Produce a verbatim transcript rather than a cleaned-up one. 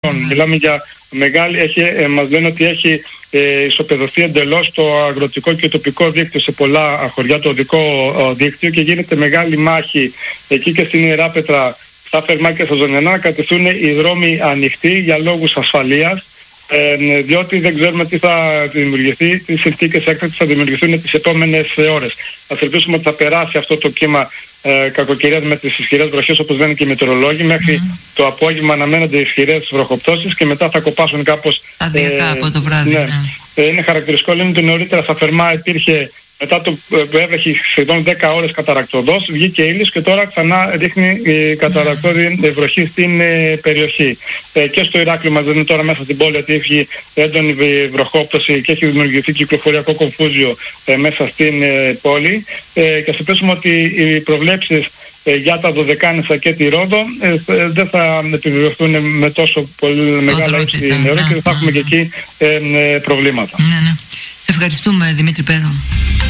δυνατόν. Mm-hmm. Μιλάμε για μεγάλη, έχει, ε, μας λένε ότι έχει ε, ισοπεδωθεί εντελώς το αγροτικό και τοπικό δίκτυο σε πολλά χωριά, το οδικό ε, δίκτυο, και γίνεται μεγάλη μάχη εκεί και στην Ιεράπετρα, στα Φερμά και στα Ζωνιανά, να κατευθούν οι δρόμοι ανοιχτοί για λόγους ασφαλείας. Ε, διότι δεν ξέρουμε τι θα δημιουργηθεί, τι συνθήκες έκτακτες θα δημιουργηθούν τις επόμενες ώρες. Ας ελπίσουμε ότι θα περάσει αυτό το κύμα ε, κακοκαιρίας με τις ισχυρές βροχές, όπως λένε και οι μετεωρολόγοι. Μέχρι mm. το απόγευμα αναμένονται ισχυρές βροχοπτώσεις και μετά θα κοπάσουν κάπως αδιακά ε, από το βράδυ. Ναι. Ναι. Ε, είναι χαρακτηριστικό, λένε ότι νωρίτερα στα Φερμά υπήρχε, μετά το που έβρεχε σχεδόν δέκα ώρες καταρακτοδός, βγήκε ήλιος και τώρα ξανά ρίχνει ε, καταρακτώδη ε, βροχή στην ε, περιοχή. Ε, και στο Ηράκλειο μας λένε τώρα μέσα στην πόλη ότι έχει έντονη βροχόπτωση και έχει δημιουργηθεί κυκλοφοριακό κομφούζιο ε, μέσα στην ε, πόλη. Ε, και ας ελπίσουμε ότι οι προβλέψεις ε, για τα Δωδεκάνησα και τη Ρόδο ε, ε, δεν θα επιβεβαιωθούν με τόσο πολύ μεγάλα ύψη νερό και δεν θα έχουμε και εκεί ε, ε, προβλήματα. Ναι, ναι. Σε ευχαριστούμε, Δημήτρη Πέδο.